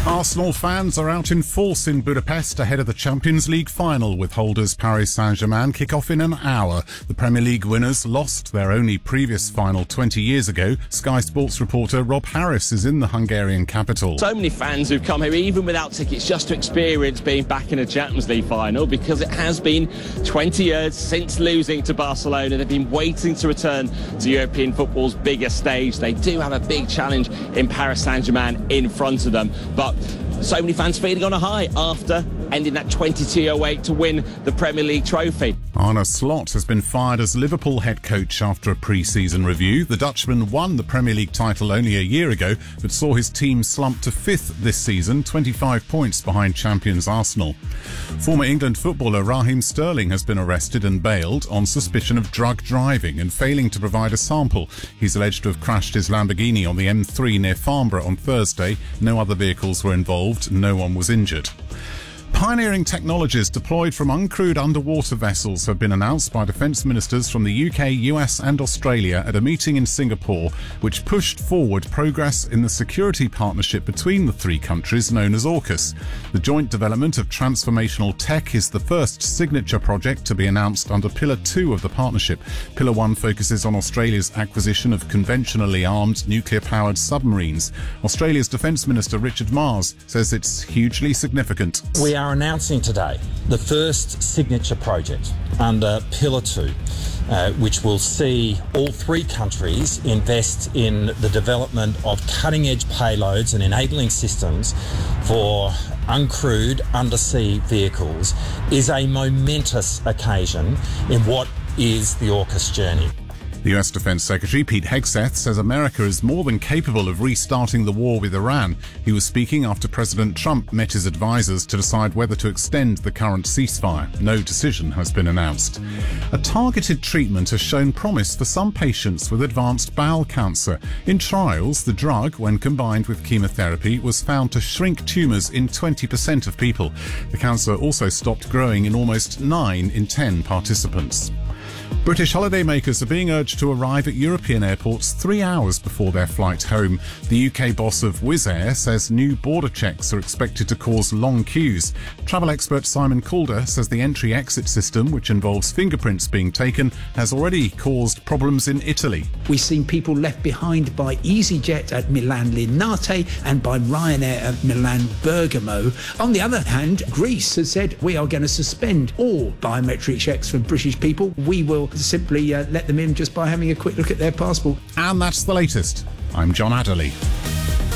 Arsenal fans are out in force in Budapest ahead of the Champions League final, with holders Paris Saint-Germain kick off in an hour. The Premier League winners lost their only previous final 20 years ago. Sky Sports reporter Rob Harris is in the Hungarian capital. So many fans who've come here, even without tickets, just to experience being back in a Champions League final, because it has been 20 years since losing to Barcelona. They've been waiting to return to European football's biggest stage. They do have a big challenge in Paris Saint-Germain in front of them, but so many fans feeling on a high after ending that 22-year wait to win the Premier League trophy. Arne Slot has been fired as Liverpool head coach after a pre-season review. The Dutchman won the Premier League title only a year ago, but saw his team slump to 5th this season, 25 points behind champions Arsenal. Former England footballer Raheem Sterling has been arrested and bailed on suspicion of drug driving and failing to provide a sample. He's alleged to have crashed his Lamborghini on the M3 near Farnborough on Thursday. No other vehicles were involved. No one was injured. Pioneering technologies deployed from uncrewed underwater vessels have been announced by defence ministers from the UK, US and Australia at a meeting in Singapore, which pushed forward progress in the security partnership between the three countries known as AUKUS. The joint development of transformational tech is the first signature project to be announced under Pillar 2 of the partnership. Pillar 1 focuses on Australia's acquisition of conventionally armed nuclear-powered submarines. Australia's Defence Minister Richard Marles says it's hugely significant. We are announcing today the first signature project under Pillar 2, which will see all three countries invest in the development of cutting-edge payloads and enabling systems for uncrewed undersea vehicles, is a momentous occasion in what is the AUKUS journey. The US Defence Secretary Pete Hegseth says America is more than capable of restarting the war with Iran. He was speaking after President Trump met his advisors to decide whether to extend the current ceasefire. No decision has been announced. A targeted treatment has shown promise for some patients with advanced bowel cancer. In trials, the drug, when combined with chemotherapy, was found to shrink tumours in 20% of people. The cancer also stopped growing in almost 9 in 10 participants. British holidaymakers are being urged to arrive at European airports 3 hours before their flight home. The UK boss of Wizz Air says new border checks are expected to cause long queues. Travel expert Simon Calder says the entry-exit system, which involves fingerprints being taken, has already caused problems in Italy. We've seen people left behind by EasyJet at Milan Linate and by Ryanair at Milan Bergamo. On the other hand, Greece has said we are going to suspend all biometric checks for British people. We will simply let them in just by having a quick look at their passport. And that's the latest. I'm John Adderley.